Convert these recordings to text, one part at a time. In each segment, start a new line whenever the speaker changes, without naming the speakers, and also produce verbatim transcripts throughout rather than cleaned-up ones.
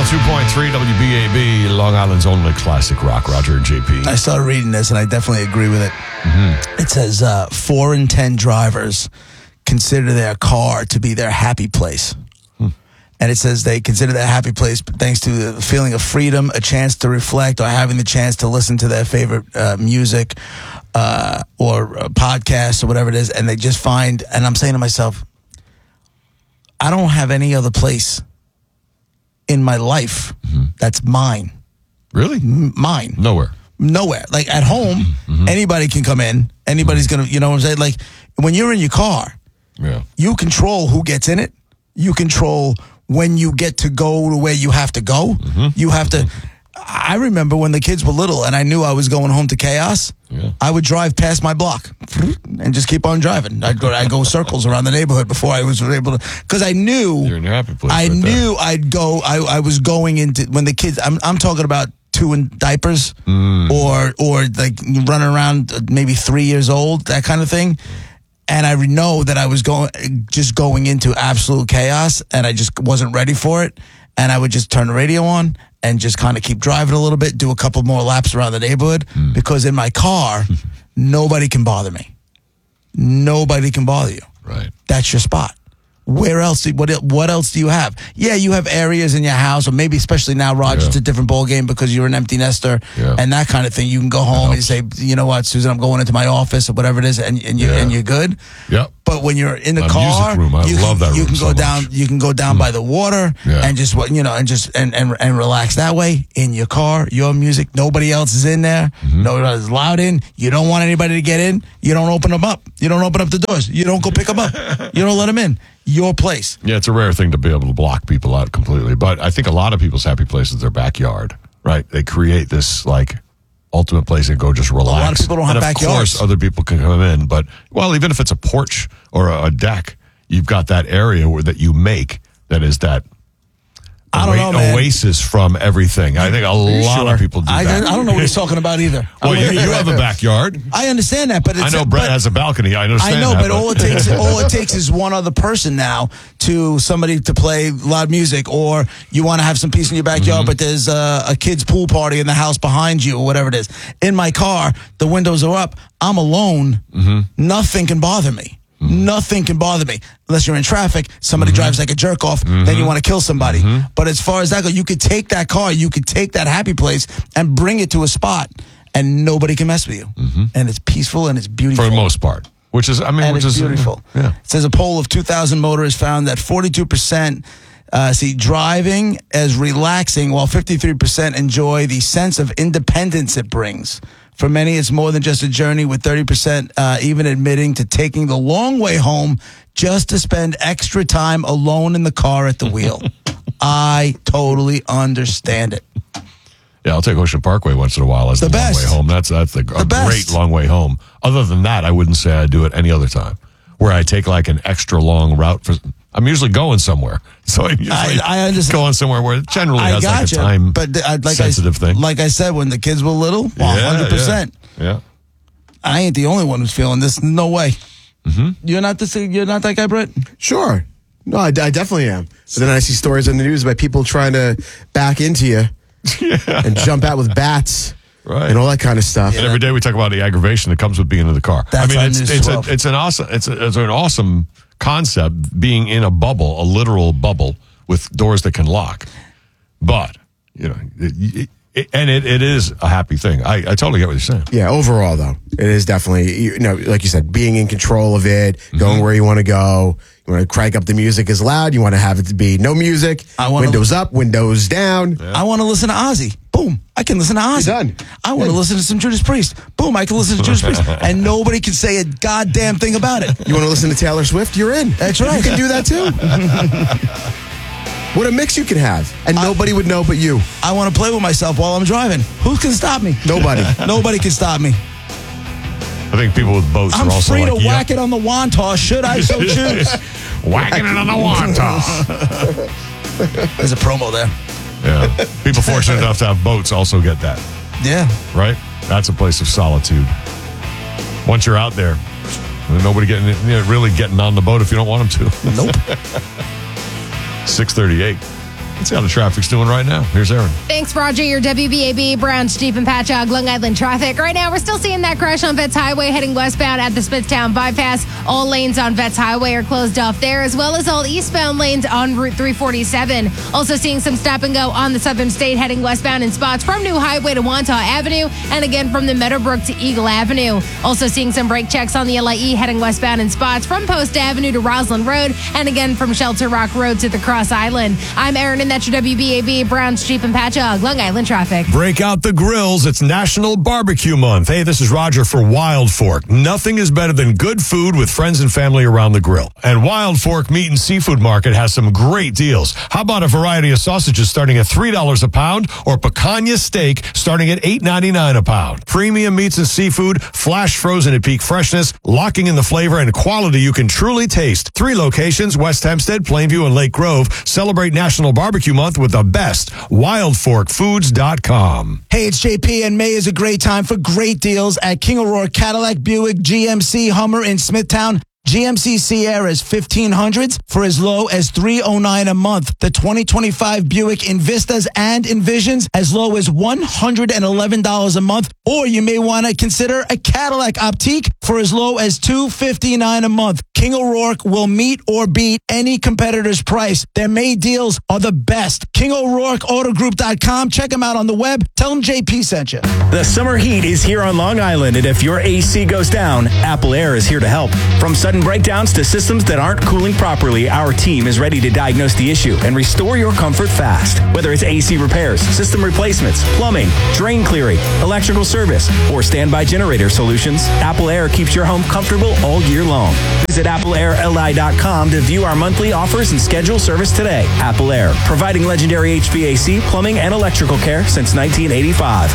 oh two point three W B A B, Long Island's only classic rock. Roger and J P.
I started reading this, and I definitely agree with it. Mm-hmm. It says uh, four in ten drivers consider their car to be their happy place. Hmm. And it says they consider their happy place thanks to the feeling of freedom, a chance to reflect, or having the chance to listen to their favorite uh, music uh, or uh, podcasts or whatever it is. And they just find, and I'm saying to myself, I don't have any other place in my life mm-hmm. that's mine.
Really?
M- mine.
Nowhere.
Nowhere. Like at home, mm-hmm. anybody can come in. Anybody's mm-hmm. going to, you know what I'm saying? Like when you're in your car, yeah. you control who gets in it. You control when you get to go to where you have to go. Mm-hmm. You have to. I remember when the kids were little and I knew I was going home to chaos. Yeah. I would drive past my block and just keep on driving. I'd go, I'd go circles around the neighborhood before I was able to, because I knew
you're in your happy place.
I
right
knew
there.
I'd go. I, I was going into when the kids. I'm I'm talking about two in diapers mm. or or like running around, maybe three years old, that kind of thing. And I know that I was going just going into absolute chaos, and I just wasn't ready for it. And I would just turn the radio on and just kind of keep driving a little bit, do a couple more laps around the neighborhood, mm. because in my car, nobody can bother me. Nobody can bother you.
Right.
That's your spot. Where else? Do, what what else do you have? Yeah, you have areas in your house, or maybe especially now, Roger, yeah. it's a different ball game because you're an empty nester yeah. and that kind of thing. You can go home and say, you know what, Susan, I'm going into my office or whatever it is, and and you yeah. and you're good.
Yep.
But when you're in the
my
car,
music room. I
you
love
can,
that
you
room
can go
so
down.
much.
You can go down mm. by the water
yeah.
and just what you know, and just and, and and relax that way in your car. Your music. Nobody else is in there. Mm-hmm. Nobody's allowed in. You don't want anybody to get in. You don't open them up. You don't open up the doors. You don't go pick them up. You don't let them in. Your place.
Yeah, it's a rare thing to be able to block people out completely. But I think a lot of people's happy place is their backyard, right? They create this, like, ultimate place and go just relax.
A lot of people don't have
and
backyards.
Of course, other people can come in. But, well, even if it's a porch or a, a deck, you've got that area where that you make that is that
I don't know, man.
oasis from everything. I think a lot
sure?
of people do
I,
that.
I don't know what he's talking about either.
Well, you, you have a backyard.
I understand that, but it's,
I know Brett
but,
has a balcony. I understand.
I know,
that,
but, but all it takes, all it takes is one other person now to somebody to play loud music, or you want to have some peace in your backyard, mm-hmm. but there's a, a kid's pool party in the house behind you, or whatever it is. In my car, the windows are up. I'm alone. Mm-hmm. Nothing can bother me. Mm-hmm. Nothing can bother me unless you're in traffic. Somebody mm-hmm. drives like a jerk off, mm-hmm. then you want to kill somebody. Mm-hmm. But as far as that goes, you could take that car, you could take that happy place and bring it to a spot, and nobody can mess with you. Mm-hmm. And it's peaceful and it's beautiful
for the most part. Which is, I mean,
and
which
it's
is
beautiful.
Uh, yeah.
It says a poll of two thousand motorists found that forty-two percent uh, see driving as relaxing, while fifty-three percent enjoy the sense of independence it brings. For many, it's more than just a journey, with thirty percent uh, even admitting to taking the long way home just to spend extra time alone in the car at the wheel. I totally understand it.
Yeah, I'll take Ocean Parkway once in a while as the, the long way home. That's that's the,
the
a
best.
great long way home. Other than that, I wouldn't say I do it any other time, where I take like an extra long route. For I'm usually going somewhere, so I'm usually
I, I understand.
going somewhere where it generally
I
has like a
you,
time
but uh, like
sensitive
I,
thing.
Like I said, when the kids were little, one hundred percent.
Yeah, yeah.
I ain't the only one who's feeling this. No way.
Mm-hmm.
You're not this. You're not that guy, Brett?
Sure. No, I, I definitely am. But then I see stories on the news about people trying to back into you yeah. and jump out with bats. Right. And all that kind of stuff.
And yeah. every day we talk about the aggravation that comes with being in the car.
That's
I mean, it's it's, a, it's an awesome it's, a, it's an awesome concept, being in a bubble, a literal bubble with doors that can lock. But you know, it, it, and it, it is a happy thing. I, I totally get what you're saying.
Yeah. Overall, though, it is definitely, you know, like you said, being in control of it, mm-hmm. going where you want to go. You want to crank up the music as loud. You want to have it to be no music. I windows l- up, windows down.
Yeah. I want to listen to Ozzy. Boom. I can listen to Ozzy.
You're done.
I want to listen to some Judas Priest. Boom. I can listen to Judas Priest. And nobody can say a goddamn thing about it.
You want to listen to Taylor Swift? You're in.
That's right.
You can do that too. What a mix you can have. And I, nobody would know but you.
I want to play with myself while I'm driving. Who can stop me?
Nobody.
Nobody can stop me.
I think people with boats
I'm
are also
free
like,
to
yep.
whack it on the wonton, should I so choose.
Whacking it on the wonton.
There's a promo there.
Yeah. People fortunate enough to have boats also get that.
Yeah.
Right? That's a place of solitude. Once you're out there, nobody getting you know, really getting on the boat if you don't want them to.
Nope.
six thirty-eight. Let's see how the traffic's doing right now. Here's Aaron.
Thanks, Roger. Your W B A B, Browns, Jeep, and Patchogue, Long Island traffic. Right now, we're still seeing that crash on Vets Highway heading westbound at the Smithtown Bypass. All lanes on Vets Highway are closed off there, as well as all eastbound lanes on Route three forty-seven. Also seeing some stop and go on the Southern State heading westbound in spots from New Highway to Wantagh Avenue, and again from the Meadowbrook to Eagle Avenue. Also seeing some brake checks on the L I E heading westbound in spots from Post Avenue to Roslyn Road, and again from Shelter Rock Road to the Cross Island. I'm Aaron, and that's your W B A B, Browns, Jeep, and Patchogue, Long Island traffic.
Break out the grills. It's National Barbecue Month. Hey, this is Roger for Wild Fork. Nothing is better than good food with friends and family around the grill. And Wild Fork Meat and Seafood Market has some great deals. How about a variety of sausages starting at three dollars a pound, or picanha steak starting at eight ninety-nine a pound. Premium meats and seafood, flash frozen at peak freshness, locking in the flavor and quality you can truly taste. Three locations, West Hempstead, Plainview, and Lake Grove. Celebrate National Barbecue Month with the best. wild fork foods dot com.
Hey, it's J P, and May is a great time for great deals at King O'Rourke Cadillac, Buick, G M C, Hummer in Smithtown. G M C Sierra's fifteen hundreds for as low as three oh nine a month. The twenty twenty-five Buick Envistas and Envisions as low as one hundred eleven dollars a month. Or you may want to consider a Cadillac Optique for as low as two hundred fifty-nine dollars a month. King O'Rourke will meet or beat any competitor's price. Their May deals are the best. King O'Rourke Auto Group dot com. Check them out on the web. Tell them J P sent you.
The summer heat is here on Long Island, and if your A C goes down, Apple Air is here to help. From sudden breakdowns to systems that aren't cooling properly, our team is ready to diagnose the issue and restore your comfort fast. Whether it's A C repairs, system replacements, plumbing, drain clearing, electrical service, or standby generator solutions, Apple Air keeps your home comfortable all year long. Visit apple air l i dot com to view our monthly offers and schedule service today. Apple Air, providing legendary H V A C, plumbing, and electrical care since nineteen eighty-five.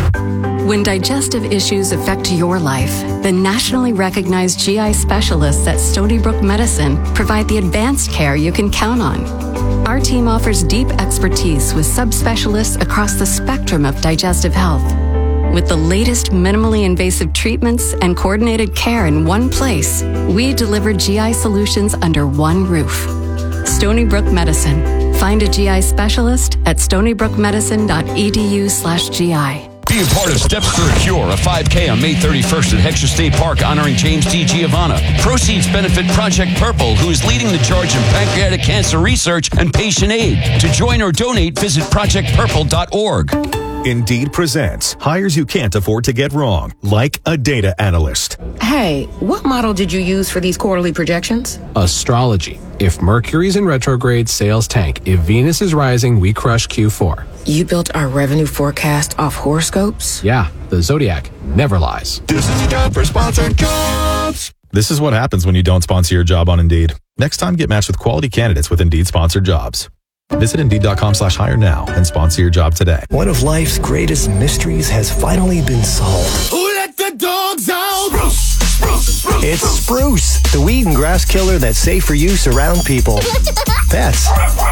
When digestive issues affect your life, the nationally recognized G I specialists at Stony Brook Medicine provide the advanced care you can count on. Our team offers deep expertise with subspecialists across the spectrum of digestive health. With the latest minimally invasive treatments and coordinated care in one place, we deliver G I solutions under one roof. Stony Brook Medicine. Find a G I specialist at stony brook medicine dot e d u slash G I.
Be a part of Steps for a Cure, a five K on May thirty-first at Heckscher State Park honoring James D. Giovanna. Proceeds benefit Project Purple, who is leading the charge in pancreatic cancer research and patient aid. To join or donate, visit project purple dot org.
Indeed presents hires you can't afford to get wrong, like a data analyst.
Hey, what model did you use for these quarterly projections?
Astrology. If Mercury's in retrograde, sales tank. If Venus is rising, we crush Q four.
You built our revenue forecast off horoscopes?
Yeah, the Zodiac never lies.
This is your job for sponsored jobs. This is what happens when you don't sponsor your job on Indeed. Next time, get matched with quality candidates with Indeed sponsored jobs. Visit Indeed.com slash hire now and sponsor your job today.
One of life's greatest mysteries has finally been solved.
Who let the dogs out? Spruce, spruce, spruce,
it's Spruce, the weed and grass killer that's safe for use around people, pets,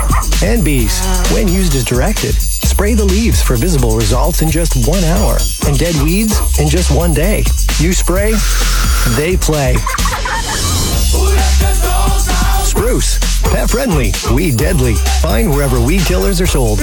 and bees. When used as directed, spray the leaves for visible results in just one hour and dead weeds in just one day. You spray, they play.
Who let the dogs out?
Spruce, pet friendly, weed deadly. Find wherever weed killers are sold.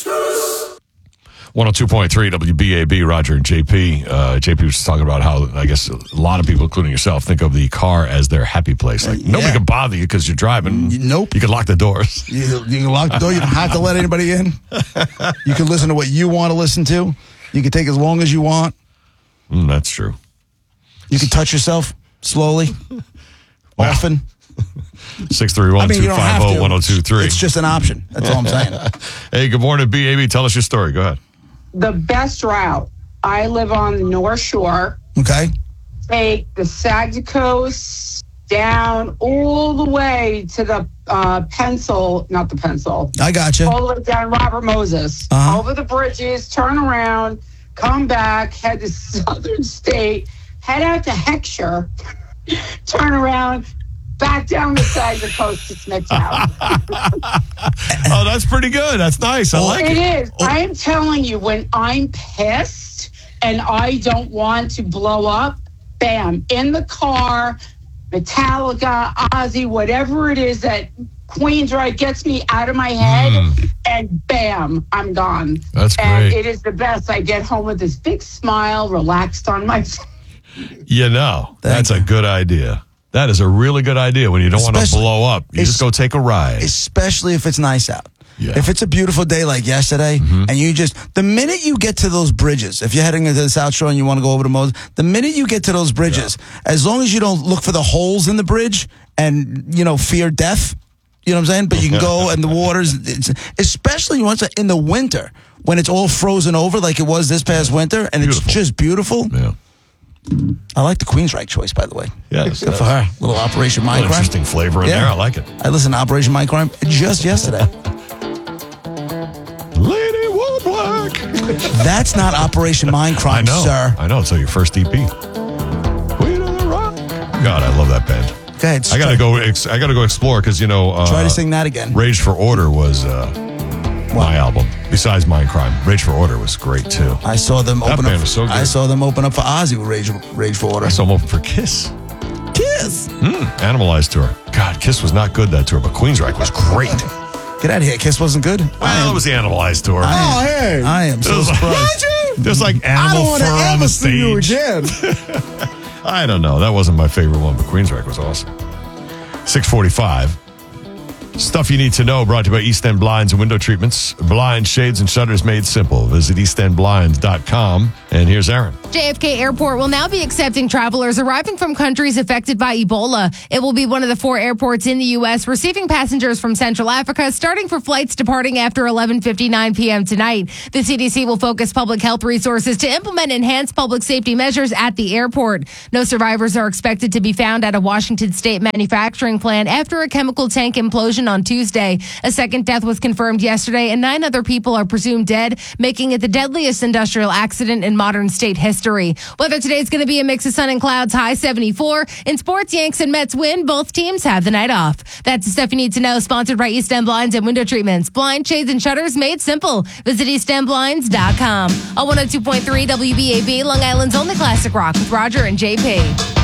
one oh two point three W B A B, Roger and J P. Uh, J P was just talking about how, I guess, a lot of people, including yourself, think of the car as their happy place. Like,
Yeah.
nobody can bother you because you're driving.
Nope.
You can lock the doors.
You, you can lock the door. You don't have to let anybody in. You can listen to what you want to listen to. You can take as long as you want.
Mm, that's true.
You can touch yourself slowly,
Wow.
often.
six three one, two five zero, one oh two three.
It's just an option. That's all I'm saying.
Hey, good morning, B A B. Tell us your story. Go ahead.
The best route. I live on the North Shore.
Okay.
Take the Saginaw Coast down all the way to the uh, Pencil, not the Pencil.
I got you.
All the way down Robert Moses.
Uh-huh.
Over the bridges, turn around, come back, head to Southern State, head out to Heckscher, turn around, back down the Saginaw Coast to Smithtown.
Oh, that's pretty good. That's nice. I like it.
It is. I am telling you, when I'm pissed and I don't want to blow up, bam, in the car, Metallica, Ozzy, whatever it is that Queensryche gets me out of my head, mm. and bam, I'm gone.
That's
and
great.
It is the best. I get home with this big smile, relaxed on my face.
You know, Thank that's you. a good idea. That is a really good idea when you don't want to blow up. You just go take a ride.
Especially if it's nice out.
Yeah.
If it's a beautiful day like yesterday, mm-hmm. and you just, the minute you get to those bridges, if you're heading into the South Shore and you want to go over to Moses, the minute you get to those bridges, yeah. as long as you don't look for the holes in the bridge and, you know, fear death, you know what I'm saying? But you can go and the waters, it's, especially once in the winter when it's all frozen over like it was this past winter, and beautiful. It's just beautiful.
Yeah.
I like the Queensryche choice, by the way.
Yeah,
good for her. Little Operation Mindcrime.
Interesting flavor in yeah. there. I like it.
I listened to Operation Mindcrime just yesterday.
Lady Wallblack.
That's not Operation Mindcrime,
I know,
sir.
I know. It's your first E P. Queen of the Rock. God, I love that band.
Go ahead.
I gotta go. Ex- I gotta go explore because you know. Uh,
try to sing that again.
Rage for Order was uh, my album. Besides Mindcrime, Rage for Order was great too.
I saw them
that
open
band
up.
Was so good.
I saw them open up for Ozzy with Rage, Rage for Order.
I saw them open for Kiss.
Kiss.
Mm, Animalized tour. God, Kiss was not good that tour, but Queensryche was great.
Get out of here. Kiss wasn't good?
Well, it was the Animalized tour.
I am,
oh, hey.
I am so surprised.
There's like animal fur on the stage.
You again.
I don't know. That wasn't my favorite one, but Queensryche was awesome. six forty-five. Stuff you need to know, brought to you by East End Blinds and Window Treatments. Blinds, shades, and shutters made simple. Visit east end blinds dot com. And here's Aaron.
J F K Airport will now be accepting travelers arriving from countries affected by Ebola. It will be one of the four airports in the U S receiving passengers from Central Africa, starting for flights departing after eleven fifty-nine p.m. tonight. The C D C will focus public health resources to implement enhanced public safety measures at the airport. No survivors are expected to be found at a Washington state manufacturing plant after a chemical tank implosion on Tuesday. A second death was confirmed yesterday, and nine other people are presumed dead, making it the deadliest industrial accident in modern state history. Weather today is going to be a mix of sun and clouds, high seventy-four. In sports, Yanks and Mets win. Both teams have the night off. That's the stuff you need to know, sponsored by East End Blinds and Window Treatments. Blind, shades, and shutters made simple. Visit east end blinds dot com. On one oh two point three W B A B, Long Island's only classic rock with Roger and J P.